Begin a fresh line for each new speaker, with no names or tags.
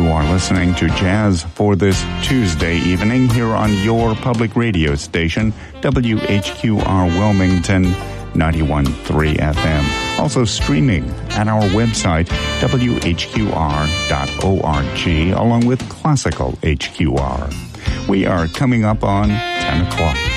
You are listening to Jazz for this Tuesday evening here on your public radio station, WHQR Wilmington, 91.3 FM. Also streaming at our website, WHQR.org, along with Classical HQR. We are coming up on 10 o'clock.